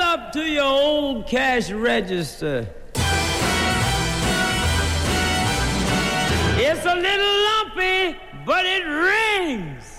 up to your old cash register. It's a little lumpy, but it rings.